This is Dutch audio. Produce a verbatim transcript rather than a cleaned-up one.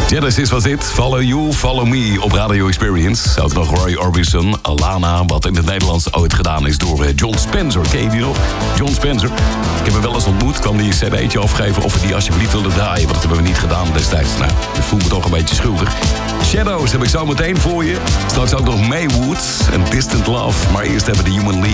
Genesis was dit. Follow You, Follow Me op Radio Experience. Ook nog Roy Orbison, Alana, wat in het Nederlands ooit gedaan is door John Spencer. Ken je die nog? John Spencer. Ik heb hem wel eens ontmoet, kwam die een cd'tje afgeven of we die alsjeblieft wilden draaien. Want dat hebben we niet gedaan destijds. Nou, ik voel me toch een beetje schuldig. Shadows heb ik zo meteen voor je. Straks ook nog Maywood en Distant Love. Maar eerst hebben we de Human League.